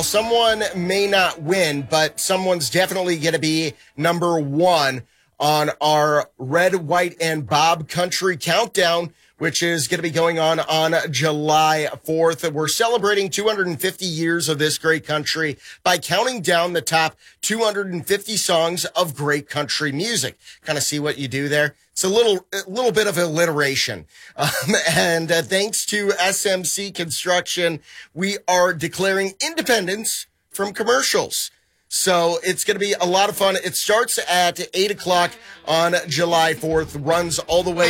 Well, someone may not win, but someone's definitely going to be number one on our Red, White, and Bob Country Countdown, which is going to be going on July 4th. We're celebrating 250 years of this great country by counting down the top 250 songs of great country music. Kind of see what you do there? It's a little bit of alliteration. And thanks to SMC Construction, we are declaring independence from commercials. So it's going to be a lot of fun. It starts at 8 o'clock on July 4th, runs all the way